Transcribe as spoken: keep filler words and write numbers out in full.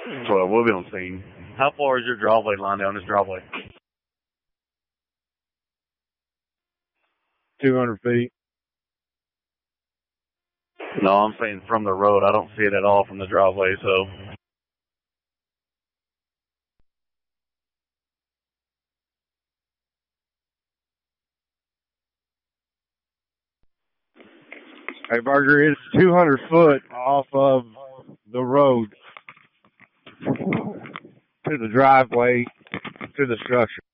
So we'll be on scene. How far is your driveway line down this driveway? two hundred feet. No, I'm saying from the road. I don't see it at all from the driveway, so. Hey, Burger, it's two hundred foot off of the road to the driveway to the structure.